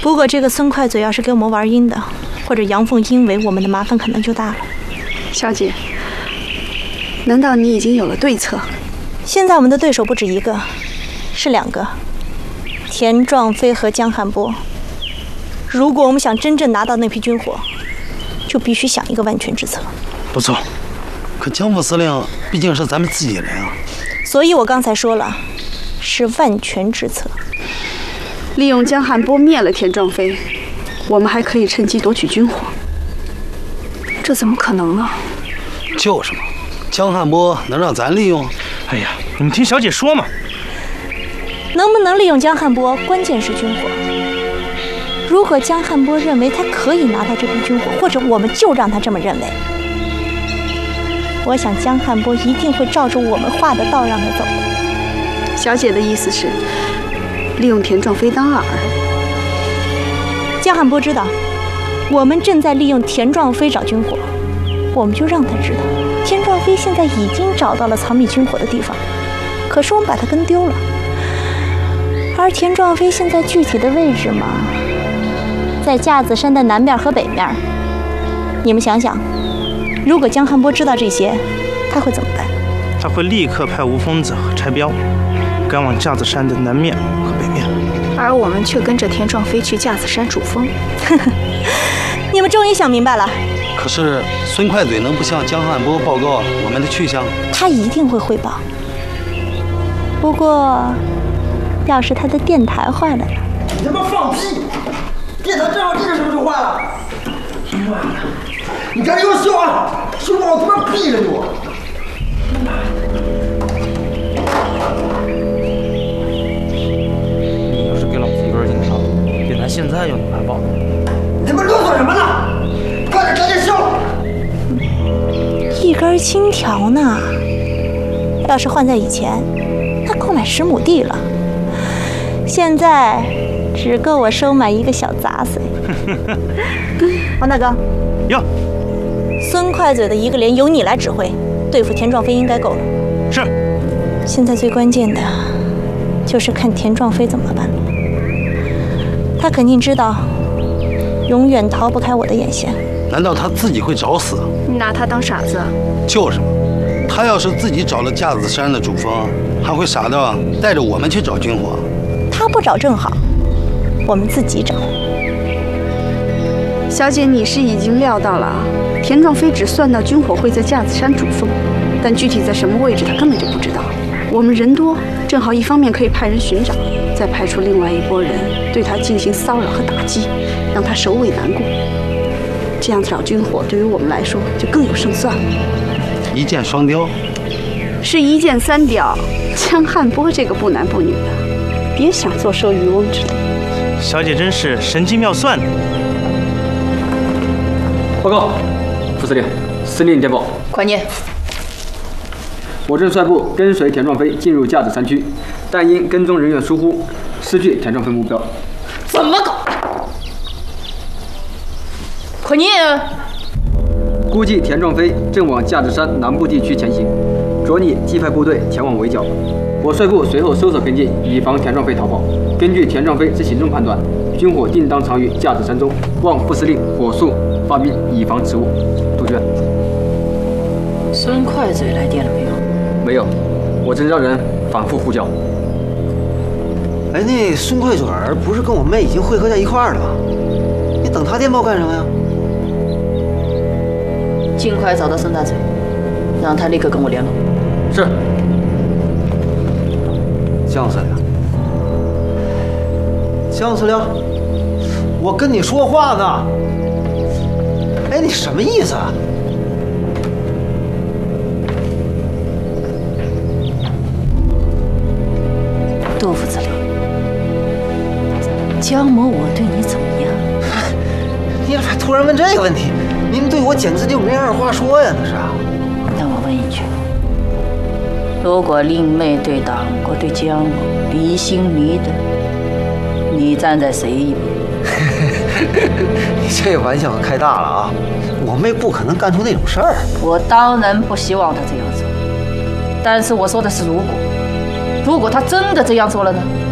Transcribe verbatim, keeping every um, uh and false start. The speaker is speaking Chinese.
不过这个孙快嘴要是给我们玩阴的，或者阳奉阴违，我们的麻烦可能就大了。 小姐，难道你已经有了对策？ 现在我们的对手不止一个，是两个，田壮飞和江汉波。如果我们想真正拿到那批军火，就必须想一个万全之策。 不错，可江副司令毕竟是咱们自己人啊。 所以我刚才说了，是万全之策。 利用江汉波灭了田壮飞，我们还可以趁机夺取军火。这怎么可能呢？ 就是嘛，江汉波能让咱利用？ 哎呀，你们听小姐说嘛。 能不能利用江汉波，关键是军火。如果江汉波认为他可以拿到这批军火，或者我们就让他这么认为，我想江汉波一定会照着我们画的道让他走的。 小姐的意思是，利用田壮飞当饵。 江汉波知道我们正在利用田壮飞找军火，我们就让他知道，田壮飞现在已经找到了藏匿军火的地方，可是我们把他跟丢了。而田壮飞现在具体的位置嘛，在架子山的南面和北面。你们想想，如果江汉波知道这些，他会怎么办？ 他会立刻派吴疯子和柴彪赶往架子山的南面和北面， 而我们却跟着田壮飞去架子山主峰。 你们终于想明白了。 可是孙快嘴能不向江汉波报告我们的去向？ 他一定会汇报。不过，要是他的电台坏了呢？ 你他妈放屁！电台正好这个时候就坏了。坏了！你赶紧给我修啊！修不好他妈毙了你我！ 你要是给老子一根金条，电台现在就能来报。 你他妈啰嗦什么呢？快点赶紧修！ 一根金条呢？要是换在以前，那够买十亩地了。现在只够我收买一个小杂碎。王大哥， 哟， 孙快嘴的一个连由你来指挥，对付田壮飞应该够了。 是。 现在最关键的就是看田壮飞怎么办了。他肯定知道，永远逃不开我的眼线。 难道他自己会找死？ 你拿他当傻子？ 就是嘛，他要是自己找了架子山的主峰，还会傻到带着我们去找军火？ 他不找正好，我们自己找。 小姐，你是已经料到了啊？田壮飞只算到军火会在架子山主峰，但具体在什么位置，他根本就不知道。我们人多，正好一方面可以派人寻找，再派出另外一拨人对他进行骚扰和打击，让他首尾难顾。这样找军火对于我们来说就更有胜算了。 一箭双雕， 是一箭三雕。江汉波这个不男不女的，别想坐收渔翁之利。 小姐真是神机妙算。 报告，副司令，司令电报。 快念。 我正率部跟随田壮飞进入架子山区，但因跟踪人员疏忽，失去田壮飞目标。 怎么搞？快念。 估计田壮飞正往架子山南部地区前行，着你击派部队前往围剿。我率部随后搜索跟进，以防田壮飞逃跑。根据田壮飞之行踪判断，军火定当藏于架子山中，望副司令火速发兵，以防迟误。杜鹃。 孙快嘴来电了没有？ 没有，我正让人反复呼叫。 哎，那孙快嘴儿不是跟我妹已经汇合在一块儿了吗？你等他电报干什么呀？ 尽快找到孙大嘴，让他立刻跟我联络。 是。 江司令，江司令，我跟你说话呢。哎，你什么意思啊？ 杜副司令，江某我对你怎么样？ 你咋突然问这个问题？您对我简直就没二话说呀，那是。 那我问一句，如果令妹对党国对江某离心离德，你站在谁一边？ 你这玩笑可开大了啊！我妹不可能干出那种事儿。 我当然不希望她这样做，但是我说的是如果，如果她真的这样做了呢？